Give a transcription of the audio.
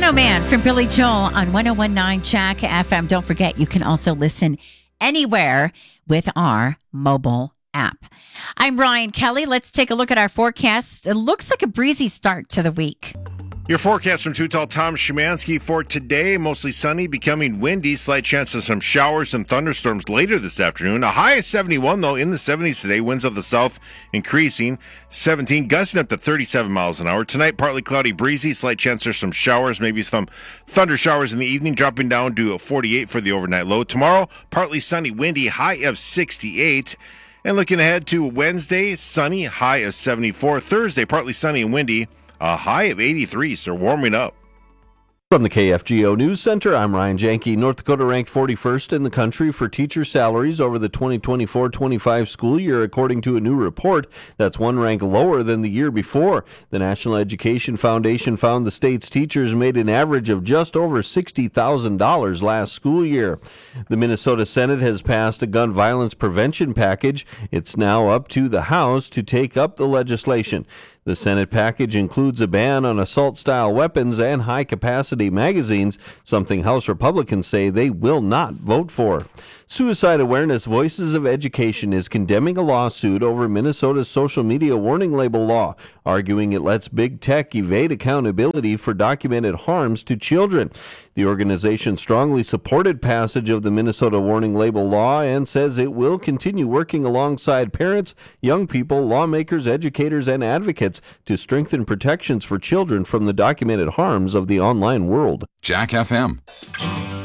Piano Man from Billy Joel on 1019 Jack FM. Don't forget, you can also listen anywhere with our mobile app. I'm Ryan Kelly. Let's take a look at our forecast. It looks like a breezy start to the week. Your forecast from Too Tall Tom Szymanski for today, mostly sunny, becoming windy, slight chance of some showers and thunderstorms later this afternoon. A high of 71, though, in the 70s today. Winds of the south increasing, 17, gusting up to 37 miles an hour. Tonight, partly cloudy, breezy, slight chance of some showers, maybe some thunder showers in the evening, dropping down to a 48 for the overnight low. Tomorrow, partly sunny, windy, high of 68. And looking ahead to Wednesday, sunny, high of 74. Thursday, partly sunny and windy, a high of 83, so warming up. From the KFGO News Center, I'm Ryan Janke. North Dakota ranked 41st in the country for teacher salaries over the 2024-25 school year, according to a new report. That's one rank lower than the year before. The National Education Foundation found the state's teachers made an average of just over $60,000 last school year. The Minnesota Senate has passed a gun violence prevention package. It's now up to the House to take up the legislation. The Senate package includes a ban on assault-style weapons and high-capacity magazines, something House Republicans say they will not vote for. Suicide Awareness Voices of Education is condemning a lawsuit over Minnesota's social media warning label law, arguing it lets big tech evade accountability for documented harms to children. The organization strongly supported passage of the Minnesota warning label law and says it will continue working alongside parents, young people, lawmakers, educators, and advocates to strengthen protections for children from the documented harms of the online world. Jack FM.